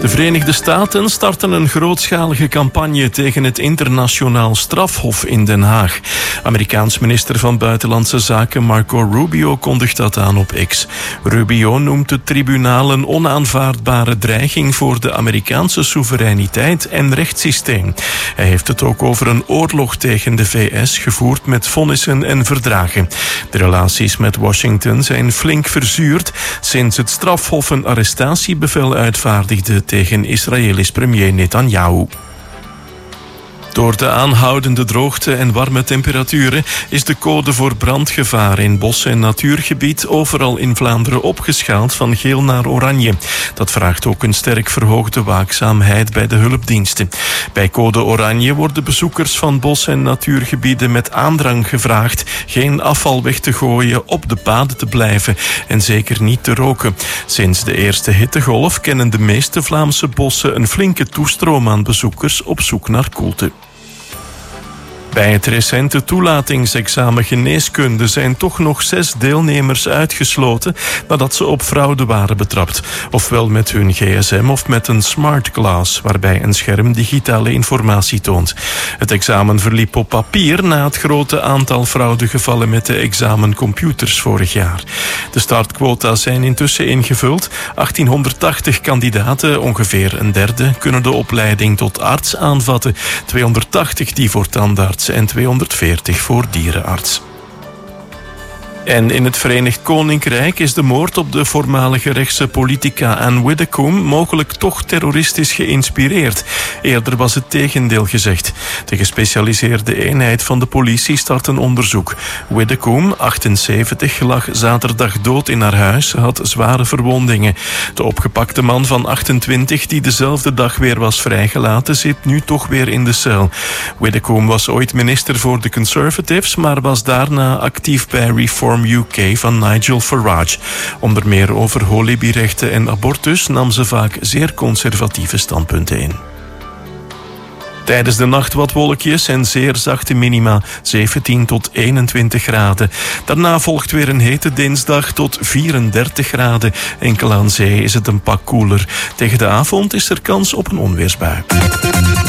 De Verenigde Staten starten een grootschalige campagne tegen het internationaal strafhof in Den Haag. Amerikaans minister van Buitenlandse Zaken Marco Rubio kondigt dat aan op X. Rubio noemt het tribunaal een onaanvaardbare dreiging voor de Amerikaanse soevereiniteit en rechtssysteem. Hij heeft het ook over een oorlog tegen de VS, gevoerd met vonnissen en verdragen. De relaties met Washington zijn flink verzuurd sinds het strafhof een arrestatiebevel uitvaardigde tegen Israëlisch premier Netanyahu. Door de aanhoudende droogte en warme temperaturen is de code voor brandgevaar in bos- en natuurgebied overal in Vlaanderen opgeschaald van geel naar oranje. Dat vraagt ook een sterk verhoogde waakzaamheid bij de hulpdiensten. Bij code oranje worden bezoekers van bos- en natuurgebieden met aandrang gevraagd geen afval weg te gooien, op de paden te blijven en zeker niet te roken. Sinds de eerste hittegolf kennen de meeste Vlaamse bossen een flinke toestroom aan bezoekers op zoek naar koelte. Bij het recente toelatingsexamen geneeskunde zijn toch nog 6 deelnemers uitgesloten nadat ze op fraude waren betrapt. Ofwel met hun gsm of met een smart glass, waarbij een scherm digitale informatie toont. Het examen verliep op papier na het grote aantal fraudegevallen met de examencomputers vorig jaar. De startquota zijn intussen ingevuld. 1880 kandidaten, ongeveer een derde, kunnen de opleiding tot arts aanvatten. 280 die voor tandarts en 240 voor dierenarts. En in het Verenigd Koninkrijk is de moord op de voormalige rechtse politica Anne Widdecombe mogelijk toch terroristisch geïnspireerd. Eerder was het tegendeel gezegd. De gespecialiseerde eenheid van de politie start een onderzoek. Widdecombe, 78, lag zaterdag dood in haar huis, had zware verwondingen. De opgepakte man van 28, die dezelfde dag weer was vrijgelaten, zit nu toch weer in de cel. Widdecombe was ooit minister voor de Conservatives, maar was daarna actief bij Reform UK van Nigel Farage. Onder meer over holibierechten en abortus nam ze vaak zeer conservatieve standpunten in. Tijdens de nacht wat wolkjes en zeer zachte minima, 17 tot 21 graden. Daarna volgt weer een hete dinsdag tot 34 graden. Enkel aan zee is het een pak koeler. Tegen de avond is er kans op een onweersbui.